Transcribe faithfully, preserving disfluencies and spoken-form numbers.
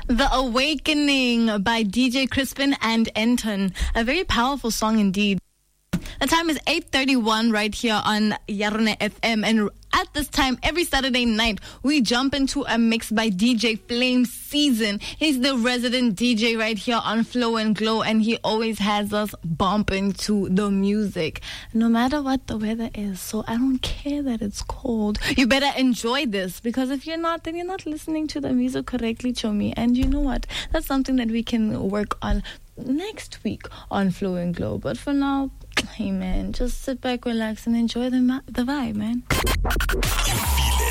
The Awakening by D J Crispin and Enton. A very powerful song indeed. The time is eight thirty-one right here on Yarone F M, and at this time every Saturday night we jump into a mix by D J Flame Season. He's the resident D J right here on Flow and Glow, and he always has us bumping to the music no matter what the weather is. So I don't care that it's cold. You better enjoy this, because if you're not, then you're not listening to the music correctly, Chomi. And you know what? That's something that we can work on next week on Flow and Glow. But for now, hey man, just sit back, relax, and enjoy the ma- the vibe, man. You feel it.